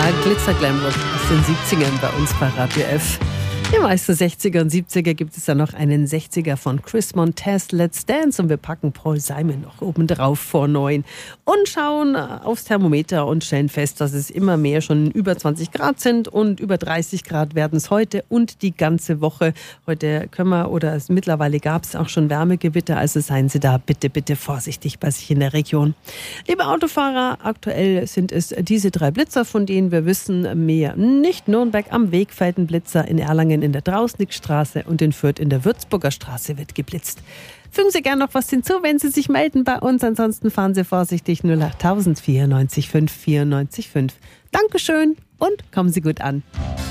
Glitzer Glam Rock aus den 70ern bei uns bei Radio F. Im meisten 60er und 70er gibt es dann noch einen 60er von Chris Montez, Let's Dance. Und wir packen Paul Simon noch oben drauf vor 9 und schauen aufs Thermometer und stellen fest, dass es immer mehr schon über 20 Grad sind und über 30 Grad werden es heute und die ganze Woche. Heute mittlerweile gab es auch schon Wärmegewitter, also seien Sie da bitte vorsichtig bei sich in der Region. Liebe Autofahrer, aktuell sind es diese 3 Blitzer, von denen wir wissen, mehr nicht. Nürnberg am Wegfeldenblitzer, in Erlangen in der Drausnickstraße und in Fürth in der Würzburger Straße wird geblitzt. Fügen Sie gerne noch was hinzu, wenn Sie sich melden bei uns. Ansonsten fahren Sie vorsichtig 08000 94 5 94 5. Dankeschön und kommen Sie gut an.